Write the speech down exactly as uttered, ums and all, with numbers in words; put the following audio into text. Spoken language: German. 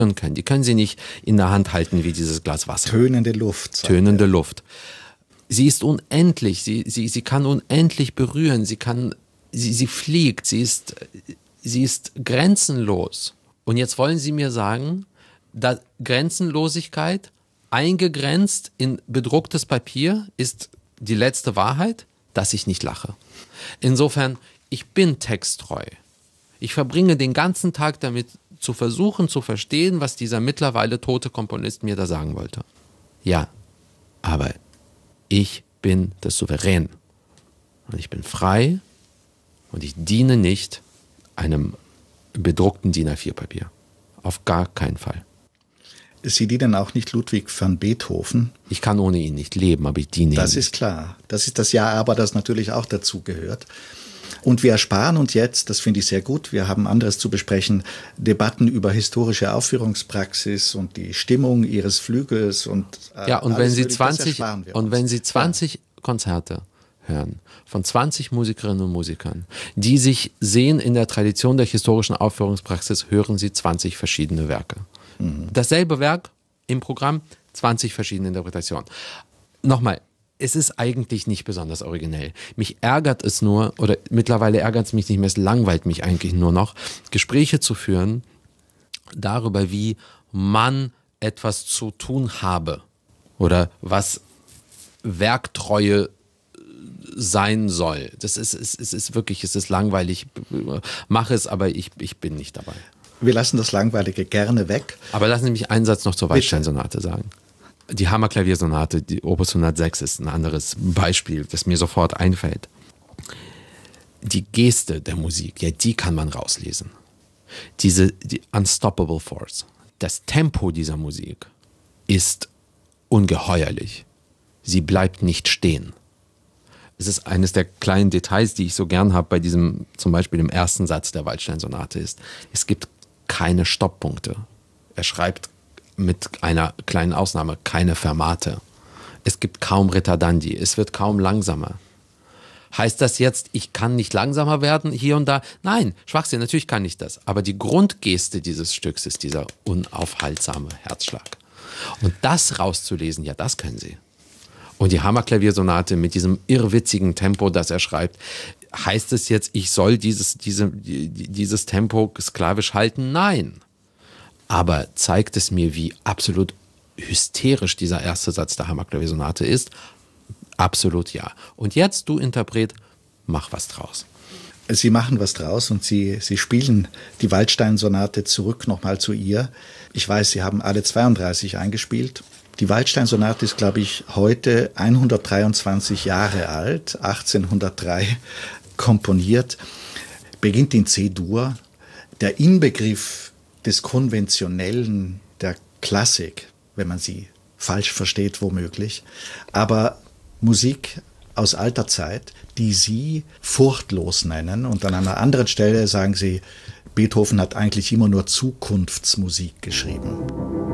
können. Die können Sie nicht in der Hand halten wie dieses Glas Wasser. Tönende Luft. Tönende Luft. Sie ist unendlich, sie, sie, sie kann unendlich berühren, sie kann, sie, sie fliegt, sie ist, sie ist grenzenlos. Und jetzt wollen Sie mir sagen, dass Grenzenlosigkeit eingegrenzt in bedrucktes Papier ist die letzte Wahrheit, dass ich nicht lache. Insofern, ich bin texttreu. Ich verbringe den ganzen Tag damit zu versuchen zu verstehen, was dieser mittlerweile tote Komponist mir da sagen wollte. Ja, aber ich bin das Souverän. Und ich bin frei und ich diene nicht einem bedruckten D I N A vier Papier. Auf gar keinen Fall. Sie dienen auch nicht Ludwig van Beethoven. Ich kann ohne ihn nicht leben, aber ich diene ihm. Das ist klar. Das ist das Ja-Aber, das natürlich auch dazu gehört. Und wir ersparen uns jetzt, das finde ich sehr gut, wir haben anderes zu besprechen, Debatten über historische Aufführungspraxis und die Stimmung Ihres Flügels. Und, äh, ja, und wenn Sie würde ich- das zwanzig, ersparen wir und uns. wenn Sie zwanzig Konzerte hören von zwanzig Musikerinnen und Musikern, die sich sehen in der Tradition der historischen Aufführungspraxis, hören Sie zwanzig verschiedene Werke. Mhm. Dasselbe Werk im Programm, zwanzig verschiedene Interpretationen. Nochmal, es ist eigentlich nicht besonders originell. Mich ärgert es nur, oder mittlerweile ärgert es mich nicht mehr, es langweilt mich eigentlich nur noch, Gespräche zu führen darüber, wie man etwas zu tun habe oder was Werktreue sein soll. Das ist, es ist, ist wirklich, es ist langweilig. Mache es, aber ich, ich bin nicht dabei. Wir lassen das Langweilige gerne weg. Aber lassen Sie mich einen Satz noch zur Waldstein-Sonate sagen. Die Hammerklaviersonate, die Opus hundertsechs, ist ein anderes Beispiel, das mir sofort einfällt. Die Geste der Musik, ja, die kann man rauslesen. Diese die Unstoppable Force, das Tempo dieser Musik ist ungeheuerlich. Sie bleibt nicht stehen. Es ist eines der kleinen Details, die ich so gern habe bei diesem, zum Beispiel im ersten Satz der Waldstein-Sonate ist, es gibt keine Stopppunkte. Er schreibt mit einer kleinen Ausnahme keine Fermate. Es gibt kaum Ritardandi, es wird kaum langsamer. Heißt das jetzt, ich kann nicht langsamer werden hier und da? Nein, Schwachsinn, natürlich kann ich das. Aber die Grundgeste dieses Stücks ist dieser unaufhaltsame Herzschlag. Und das rauszulesen, ja, das können Sie. Und die Hammerklaviersonate mit diesem irrwitzigen Tempo, das er schreibt, heißt es jetzt, ich soll dieses, diese, dieses Tempo sklavisch halten? Nein. Aber zeigt es mir, wie absolut hysterisch dieser erste Satz der Hammerklaviersonate ist? Absolut ja. Und jetzt, du Interpret, mach was draus. Sie machen was draus und Sie, Sie spielen die Waldstein-Sonate zurück nochmal zu ihr. Ich weiß, Sie haben alle zweiunddreißig eingespielt. Die Waldstein-Sonate ist, glaube ich, heute hundertdreiundzwanzig Jahre alt, achtzehnhundertdrei komponiert, beginnt in C-Dur. Der Inbegriff des Konventionellen, der Klassik, wenn man sie falsch versteht womöglich, aber Musik aus alter Zeit, die Sie furchtlos nennen. Und an einer anderen Stelle sagen Sie, Beethoven hat eigentlich immer nur Zukunftsmusik geschrieben.